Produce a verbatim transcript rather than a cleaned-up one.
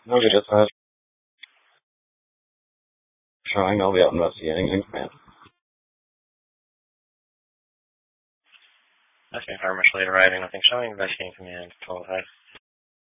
Roger, dispatch. Showing I'll be out investigating in command. That's confirmed, much later arriving. Nothing showing. Investigating command. twelve five.